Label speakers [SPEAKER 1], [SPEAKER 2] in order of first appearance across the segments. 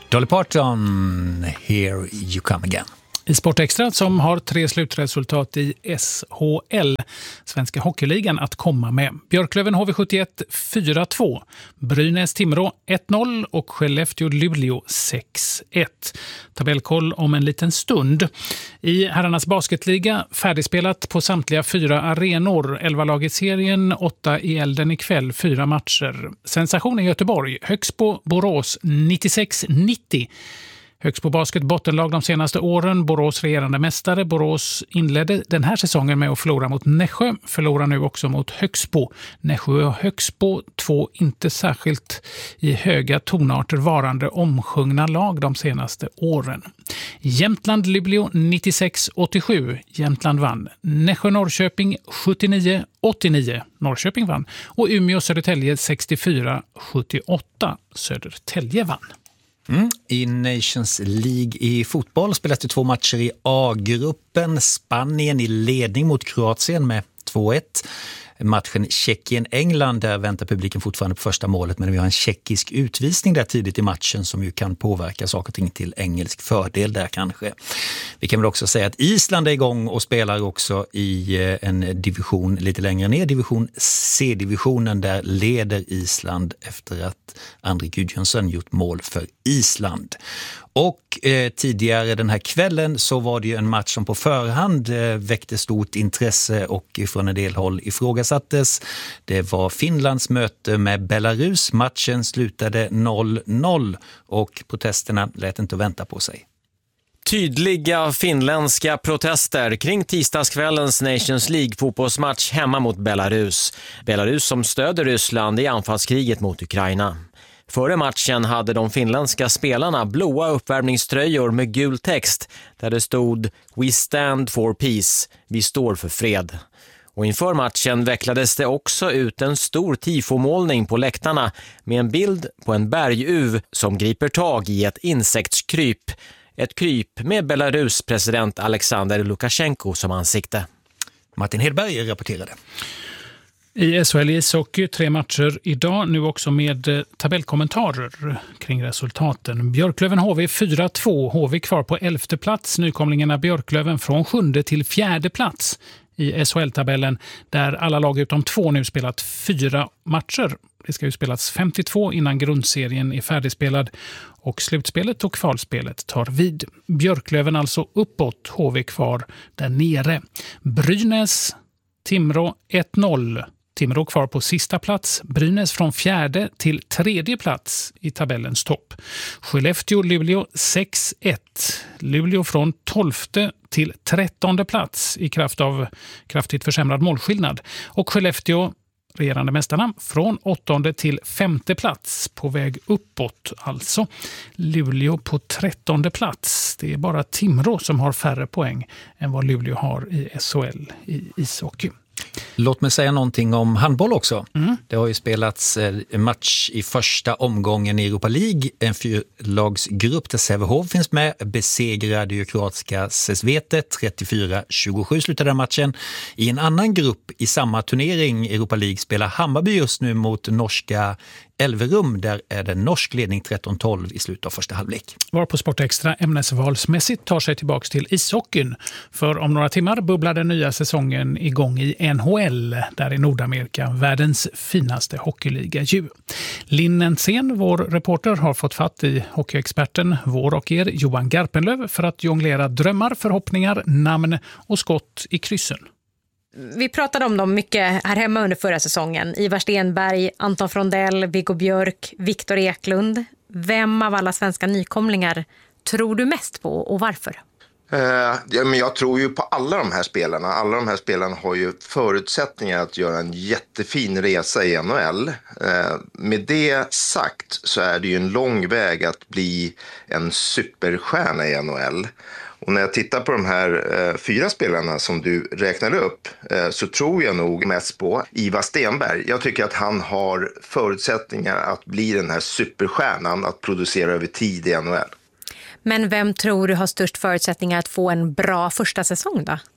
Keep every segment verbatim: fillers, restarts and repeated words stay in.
[SPEAKER 1] Dolly Parton, Here You Come Again.
[SPEAKER 2] I Sportextra som har tre slutresultat i S H L, Svenska Hockeyligan, att komma med. Björklöven H V sjuttioett fyra två, Brynäs Timrå ett noll och Skellefteå Luleå sex ett. Tabellkoll om en liten stund. I herrarnas basketliga färdigspelat på samtliga fyra arenor. elva lag i serien, åtta i elden ikväll, fyra matcher. Sensation i Göteborg, Högsbo Borås nittiosex nittio. Högsbo Basket bottenlag de senaste åren, Borås regerande mästare. Borås inledde den här säsongen med att förlora mot Nässjö, förlorar nu också mot Högsbo. Nässjö och Högsbo, två inte särskilt i höga tonarter varande omsjungna lag de senaste åren. Jämtland-Luleå nittiosex åttiosju, Jämtland vann. Nässjö-Norrköping sjuttionio åttionio, Norrköping vann. Och Umeå-Södertälje sextiofyra sjuttioåtta, Södertälje vann.
[SPEAKER 1] Mm. I Nations League i fotboll spelas det två matcher i A-gruppen. Spanien i ledning mot Kroatien med två ett. Matchen Tjeckien-England, där väntar publiken fortfarande på första målet, men vi har en tjeckisk utvisning där tidigt i matchen som ju kan påverka saker och ting till engelsk fördel där kanske. Vi kan väl också säga att Island är igång och spelar också i en division lite längre ner, division C-divisionen, där leder Island efter att André Gudjonsson gjort mål för Island. Och eh, tidigare den här kvällen så var det ju en match som på förhand eh, väckte stort intresse och från en del håll ifrågasattes. Det var Finlands möte med Belarus. Matchen slutade noll noll och protesterna lät inte vänta på sig.
[SPEAKER 3] Tydliga finländska protester kring tisdagskvällens Nations League-fotbollsmatch hemma mot Belarus. Belarus som stöder Ryssland i anfallskriget mot Ukraina. Före matchen hade de finländska spelarna blåa uppvärmningströjor med gul text där det stod "We stand for peace", vi står för fred. Och inför matchen vecklades det också ut en stor tifomålning på läktarna med en bild på en berguv som griper tag i ett insektskryp. Ett kryp med Belarus president Alexander Lukasjenko som ansikte.
[SPEAKER 1] Martin Hedberg rapporterade.
[SPEAKER 2] I S H L ishockey tre matcher idag, nu också med tabellkommentarer kring resultaten. Björklöven H V fyra två, H V kvar på elfte plats. Nykomlingarna Björklöven från sjunde till fjärde plats i S H L-tabellen, där alla lag utom två nu spelat fyra matcher. Det ska ju spelas femtiotvå innan grundserien är färdigspelad och slutspelet och kvalspelet tar vid. Björklöven alltså uppåt, H V kvar där nere. Brynäs Timrå ett noll. Timrå kvar på sista plats. Brynäs från fjärde till tredje plats i tabellens topp. Skellefteå Luleå sex ett. Luleå från tolfte till trettonde plats i kraft av kraftigt försämrad målskillnad. Och Skellefteå, regerande mästarna, från åttonde till femte plats, på väg uppåt alltså. Luleå på trettonde plats. Det är bara Timrå som har färre poäng än vad Luleå har i S H L i ishockey.
[SPEAKER 1] Låt mig säga någonting om handboll också. Mm. Det har ju spelats en match i första omgången i Europa League. En fyrlagsgrupp där Sävehof finns med. Besegrade ju kroatiska Sesvete trettiofyra tjugosju slutade matchen. I en annan grupp i samma turnering Europa League spelar Hammarby just nu mot norska Elverum. Där är det norsk ledning tretton tolv i slutet av första halvlek.
[SPEAKER 2] Var på Sportextra ämnesvalsmässigt tar sig tillbaka till ishockeyn. För om några timmar bubblar den nya säsongen igång i N H L, där i Nordamerika, världens finaste hockeyliga ju. Linn Nensén, vår reporter, har fått fatt i hockeyexperten, vår och er Johan Garpenlöv, för att jonglera drömmar, förhoppningar, namn och skott i kryssen.
[SPEAKER 4] Vi pratade om dem mycket här hemma under förra säsongen. Ivar Stenberg, Anton Frondell, Viggo Björk, Viktor Eklund. Vem av alla svenska nykomlingar tror du mest på och varför?
[SPEAKER 5] Uh, ja, men jag tror ju på alla de här spelarna. Alla de här spelarna har ju förutsättningar att göra en jättefin resa i N H L. Uh, med det sagt så är det ju en lång väg att bli en superstjärna i N H L. Och när jag tittar på de här eh, fyra spelarna som du räknar upp eh, så tror jag nog mest på Ivar Stenberg. Jag tycker att han har förutsättningar att bli den här superstjärnan, att producera över tid i N H L.
[SPEAKER 4] Men vem tror du har störst förutsättningar att få en bra första säsong då?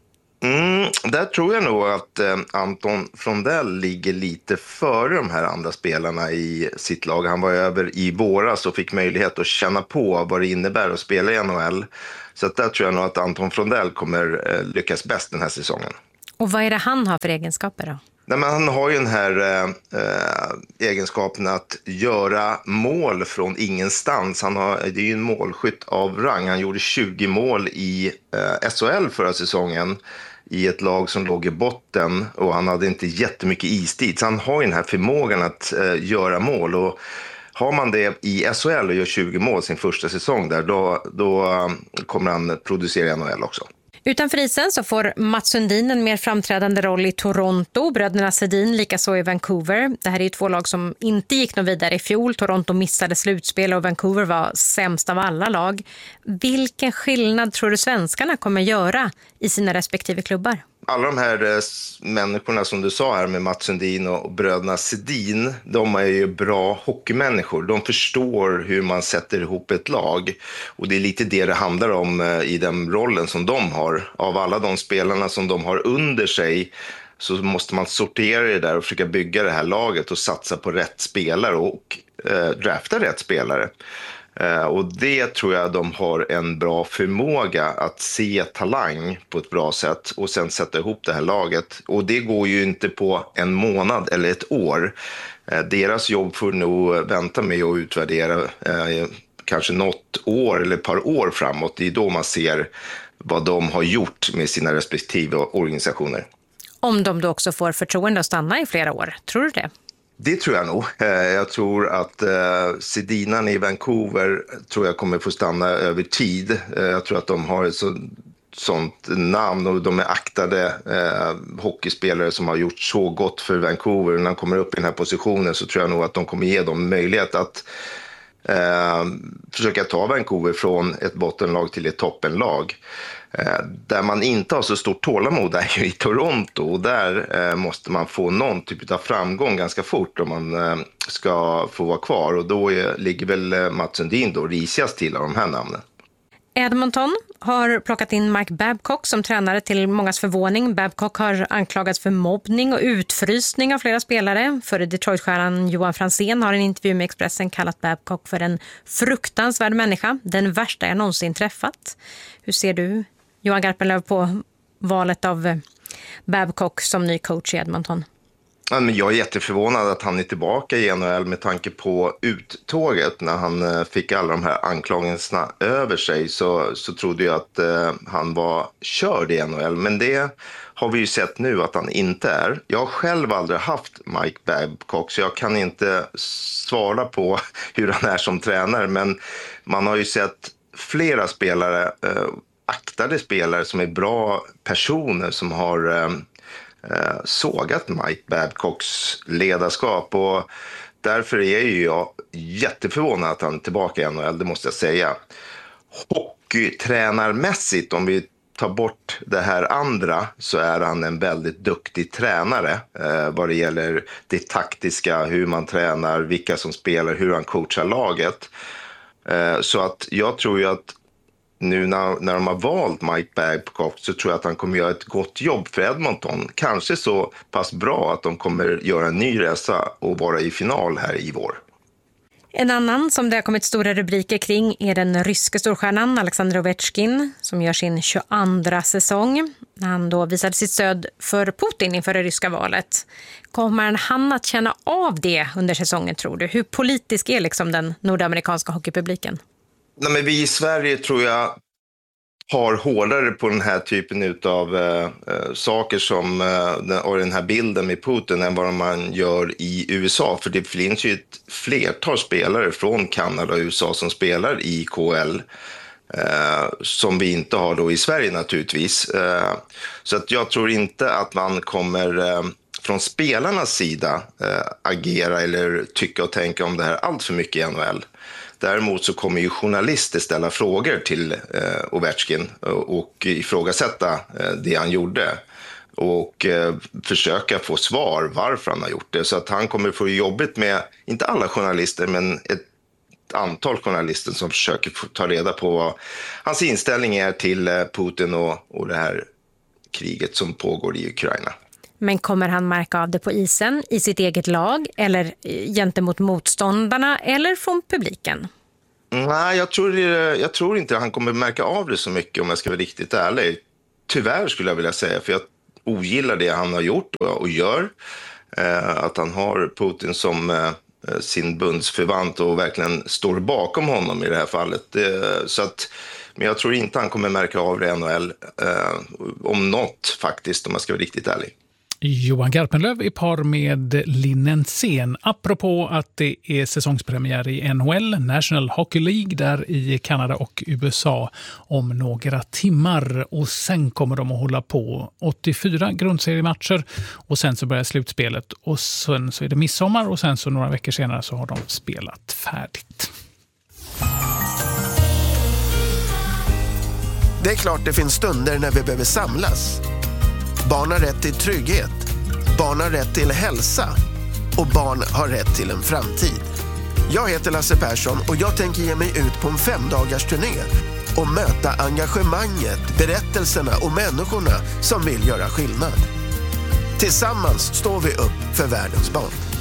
[SPEAKER 5] Mm, där tror jag nog att eh, Anton Frondell ligger lite före de här andra spelarna i sitt lag. Han var över i våras och fick möjlighet att känna på vad det innebär att spela i N H L. Så att där tror jag nog att Anton Frondell kommer eh, lyckas bäst den här säsongen.
[SPEAKER 4] Och vad är det han har för egenskaper då?
[SPEAKER 5] Nej, men han har ju den här eh, egenskapen att göra mål från ingenstans. Han har, det är ju en målskytt av rang. Han gjorde tjugo mål i eh, S H L förra säsongen i ett lag som låg i botten och han hade inte jättemycket istid. Så han har ju den här förmågan att eh, göra mål, och har man det i S H L och gör tjugo mål sin första säsong där, då, då kommer han producera i N H L också.
[SPEAKER 4] Utanför isen så får Mats Sundin en mer framträdande roll i Toronto. Bröderna Sedin likaså i Vancouver. Det här är ju två lag som inte gick något vidare i fjol. Toronto missade slutspel och Vancouver var sämst av alla lag. Vilken skillnad tror du svenskarna kommer göra i sina respektive klubbar?
[SPEAKER 5] Alla de här eh, människorna som du sa här med Mats Sundin och bröderna Sedin, de är ju bra hockeymänniskor. De förstår hur man sätter ihop ett lag, och det är lite det det handlar om eh, i den rollen som de har. Av alla de spelarna som de har under sig så måste man sortera det där och försöka bygga det här laget och satsa på rätt spelare och eh, drafta rätt spelare. Uh, och det tror jag de har en bra förmåga att se talang på ett bra sätt och sen sätta ihop det här laget. Och det går ju inte på en månad eller ett år. Uh, deras jobb får nog vänta med att utvärdera uh, kanske något år eller ett par år framåt. Det är då man ser vad de har gjort med sina respektive organisationer.
[SPEAKER 4] Om de då också får förtroende att stanna i flera år, tror du det?
[SPEAKER 5] Det tror jag nog. Jag tror att eh, Sedinan i Vancouver tror jag kommer få stanna över tid. Jag tror att de har ett så, sånt namn och de är aktade eh, hockeyspelare som har gjort så gott för Vancouver. När de kommer upp i den här positionen så tror jag nog att de kommer ge dem möjlighet att eh, försöka ta Vancouver från ett bottenlag till ett toppenlag. Där man inte har så stort tålamod är ju i Toronto, och där eh, måste man få någon typ av framgång ganska fort om man eh, ska få vara kvar, och då är, ligger väl eh, Mats Sundin då risigast till av de här namnen.
[SPEAKER 4] Edmonton har plockat in Mike Babcock som tränare till mångas förvåning. Babcock har anklagats för mobbning och utfrysning av flera spelare. Före Detroit-stjärnan Johan Franzén har en intervju med Expressen kallat Babcock för en fruktansvärd människa. Den värsta jag någonsin träffat. Hur ser du, Johan Garpenlöv, på valet av Babcock som ny coach i Edmonton?
[SPEAKER 5] Ja, men jag är jätteförvånad att han är tillbaka i N H L med tanke på uttåget. När han fick alla de här anklagelserna över sig så, så trodde jag att eh, han var körd i N H L. Men det har vi ju sett nu att han inte är. Jag har själv aldrig haft Mike Babcock, så jag kan inte svara på hur han är som tränare. Men man har ju sett flera spelare, eh, aktade spelare som är bra personer som har eh, sågat Mike Babcocks ledarskap, och därför är ju jag jätteförvånad att han är tillbaka i N H L, det måste jag säga. Hockeytränarmässigt, om vi tar bort det här andra, så är han en väldigt duktig tränare eh, vad det gäller det taktiska, hur man tränar, vilka som spelar, hur han coachar laget. Eh, så att jag tror ju att nu när, när de har valt Mike Babcock så tror jag att han kommer göra ett gott jobb för Edmonton. Kanske så pass bra att de kommer göra en ny resa och vara i final här i vår.
[SPEAKER 4] En annan som det har kommit stora rubriker kring är den ryska storstjärnan Alexander Ovechkin som gör sin tjugoandra säsong. När han då visade sitt stöd för Putin inför det ryska valet. Kommer han att känna av det under säsongen, tror du? Hur politisk är liksom den nordamerikanska hockeypubliken?
[SPEAKER 5] Nej, men vi i Sverige tror jag har hårdare på den här typen av äh, saker som äh, och den här bilden med Putin än vad man gör i U S A. För det finns ju ett flertal spelare från Kanada och U S A som spelar i K L äh, som vi inte har då i Sverige naturligtvis. Äh, så att jag tror inte att man kommer äh, från spelarnas sida äh, agera eller tycka och tänka om det här allt för mycket i N H L. Däremot så kommer ju journalister ställa frågor till eh, Ovechkin och, och ifrågasätta eh, det han gjorde och eh, försöka få svar varför han har gjort det. Så att han kommer få jobbigt med, inte alla journalister, men ett antal journalister som försöker få ta reda på vad hans inställning är till eh, Putin och, och det här kriget som pågår i Ukraina.
[SPEAKER 4] Men kommer han märka av det på isen, i sitt eget lag eller gentemot motståndarna eller från publiken?
[SPEAKER 5] Nej, jag tror, jag tror inte han kommer märka av det så mycket om jag ska vara riktigt ärlig. Tyvärr skulle jag vilja säga, för jag ogillar det han har gjort och gör. Att han har Putin som sin bundsförvant och verkligen står bakom honom i det här fallet. Så att, men jag tror inte han kommer märka av det N H L om något faktiskt, om jag ska vara riktigt ärlig.
[SPEAKER 2] Johan Garpenlöv i par med Linn Ensén. Apropå att det är säsongspremiär i N H L, National Hockey League, där i Kanada och U S A om några timmar. Och sen kommer de att hålla på åttiofyra grundseriematcher och sen så börjar slutspelet. Och sen så är det midsommar och sen så några veckor senare så har de spelat färdigt.
[SPEAKER 6] Det är klart det finns stunder när vi behöver samlas. Barn har rätt till trygghet, barn har rätt till hälsa och barn har rätt till en framtid. Jag heter Lasse Persson och jag tänker ge mig ut på en femdagars turné och möta engagemanget, berättelserna och människorna som vill göra skillnad. Tillsammans står vi upp för världens barn.